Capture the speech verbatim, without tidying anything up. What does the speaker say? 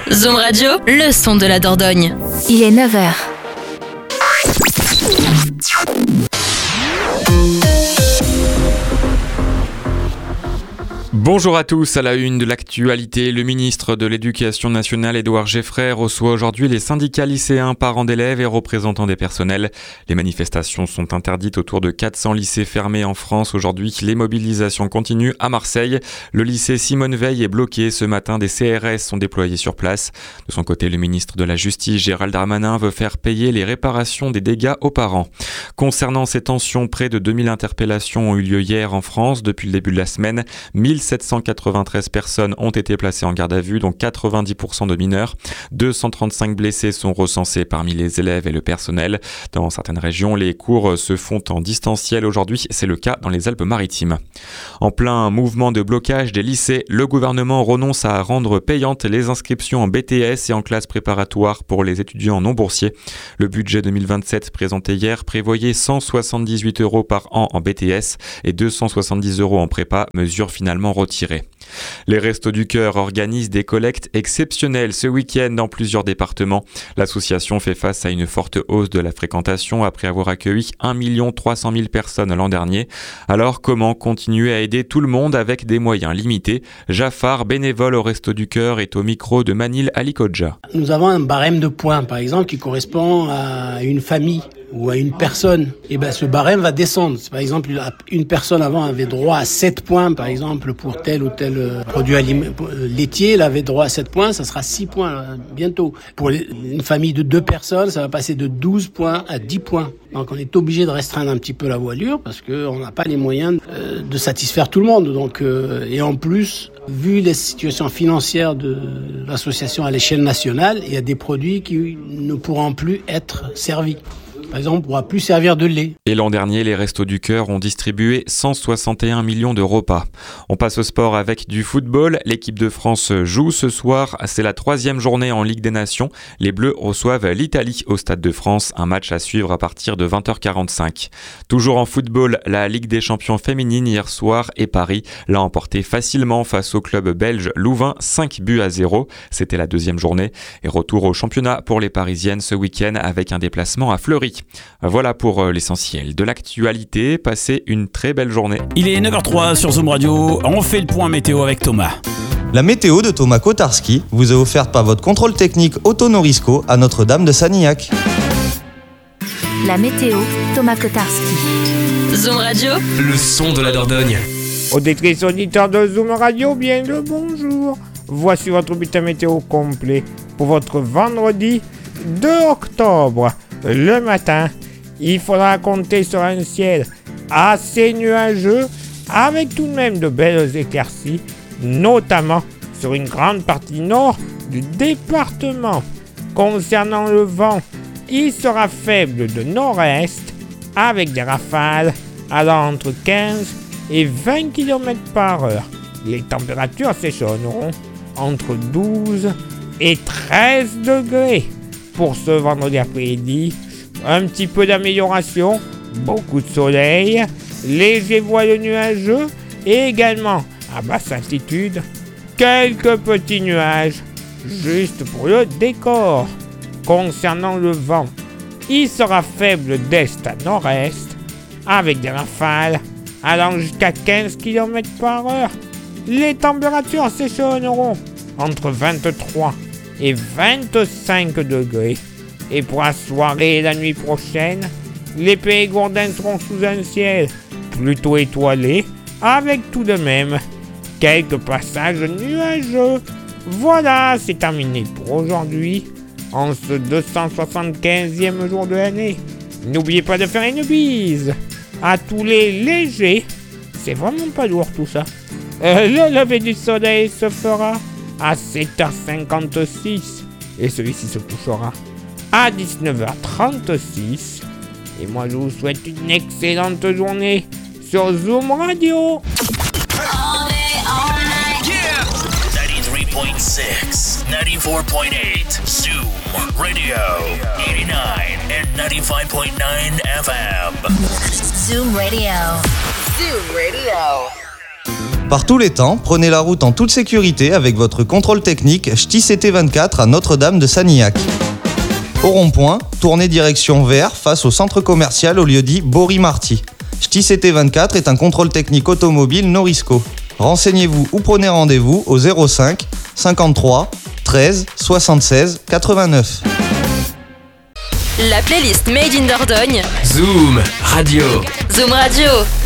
Zoom Radio, le son de la Dordogne. Il est neuf heures. Bonjour à tous, à la une de l'actualité, le ministre de l'Éducation nationale Édouard Geffray reçoit aujourd'hui les syndicats lycéens, parents d'élèves et représentants des personnels. Les manifestations sont interdites autour de quatre cents lycées fermés en France aujourd'hui. Les mobilisations continuent à Marseille. Le lycée Simone Veil est bloqué ce matin, des C R S sont déployés sur place. De son côté, le ministre de la Justice Gérald Darmanin veut faire payer les réparations des dégâts aux parents. Concernant ces tensions, près de deux mille interpellations ont eu lieu hier en France depuis le début de la semaine. mille sept cent quatre-vingt-treize personnes ont été placées en garde à vue, dont quatre-vingt-dix pour cent de mineurs. deux cent trente-cinq blessés sont recensés parmi les élèves et le personnel. Dans certaines régions, les cours se font en distanciel aujourd'hui. C'est le cas dans les Alpes-Maritimes. En plein mouvement de blocage des lycées, le gouvernement renonce à rendre payantes les inscriptions en B T S et en classe préparatoire pour les étudiants non boursiers. Le budget deux mille vingt-sept présenté hier prévoyait cent soixante-dix-huit euros par an en B T S et deux cent soixante-dix euros en prépa, mesure finalement retirée. Les Restos du Cœur organisent des collectes exceptionnelles ce week-end dans plusieurs départements. L'association fait face à une forte hausse de la fréquentation après avoir accueilli un million trois cent mille personnes l'an dernier. Alors comment continuer à aider tout le monde avec des moyens limités? Jafar, bénévole au Restos du Cœur, est au micro de Manil Alikodja. Nous avons un barème de points, par exemple, qui correspond à une famille ou à une personne. Et ben ce barème va descendre. Par exemple, une personne avant avait droit à sept points, par exemple, pour tel ou tel produit aliment- laitier, elle avait droit à sept points, ça sera six points euh, bientôt. Pour une famille de deux personnes, ça va passer de douze points à dix points. Donc on est obligé de restreindre un petit peu la voilure parce qu'on n'a pas les moyens euh, de satisfaire tout le monde. Donc euh, et en plus, vu les situations financières de l'association à l'échelle nationale, il y a des produits qui ne pourront plus être servis. Par exemple, on ne pourra plus servir de lait. Et l'an dernier, les Restos du Cœur ont distribué cent soixante et un millions de repas. On passe au sport avec du football. L'équipe de France joue ce soir. C'est la troisième journée en Ligue des Nations. Les Bleus reçoivent l'Italie au Stade de France. Un match à suivre à partir de vingt heures quarante-cinq. Toujours en football, la Ligue des Champions féminine hier soir et Paris l'a emporté facilement face au club belge Louvain, cinq buts à zéro. C'était la deuxième journée. Et retour au championnat pour les Parisiennes ce week-end avec un déplacement à Fleury. Voilà pour l'essentiel de l'actualité. Passez une très belle journée. Il est neuf heures trois sur Zoom Radio. On fait le point météo avec Thomas. La météo de Thomas Kotarski vous est offerte par votre contrôle technique Auto Norisco à Notre-Dame de Sanilhac. La météo, Thomas Kotarski. Zoom Radio, le son de la Dordogne. Auditrices auditeurs de Zoom Radio, bien le bonjour. Voici votre bulletin météo complet pour votre vendredi deux octobre. Le matin, il faudra compter sur un ciel assez nuageux avec tout de même de belles éclaircies, notamment sur une grande partie nord du département. Concernant le vent, il sera faible de nord-est avec des rafales allant entre quinze et vingt kilomètres par heure. Les températures s'échelonneront entre douze et treize degrés. Pour ce vendredi après-midi, un petit peu d'amélioration, beaucoup de soleil, léger voile nuageux et également à basse altitude, quelques petits nuages, juste pour le décor. Concernant le vent, il sera faible d'est à nord-est, avec des rafales allant jusqu'à quinze kilomètres par heure. Les températures s'échelonneront entre vingt-trois et vingt-cinq degrés. Et pour la soirée et la nuit prochaine, les Périgourdins seront sous un ciel plutôt étoilé, avec tout de même quelques passages nuageux. Voilà, c'est terminé pour aujourd'hui, en ce deux cent soixante-quinzième jour de l'année. N'oubliez pas de faire une bise à tous les légers. C'est vraiment pas lourd tout ça. Euh, le lever du soleil se fera à sept heures cinquante-six et celui-ci se couchera à dix-neuf heures trente-six. Et moi je vous souhaite une excellente journée sur Zoom Radio. All day, all night. Yeah. ninety-three point six, ninety-four point eight, Zoom Radio, eighty-nine and ninety-five point nine F M. Zoom Radio. Zoom Radio. Par tous les temps, prenez la route en toute sécurité avec votre contrôle technique Ch'ti C T vingt-quatre à Notre-Dame de Sanilhac. Au rond-point, tournez direction vert face au centre commercial au lieu dit Bory-Marty. Ch'ti C T vingt-quatre est un contrôle technique automobile Norisco. Renseignez-vous ou prenez rendez-vous au zéro cinq cinquante-trois treize soixante-seize quatre-vingt-neuf. La playlist Made in Dordogne. Zoom Radio. Zoom Radio.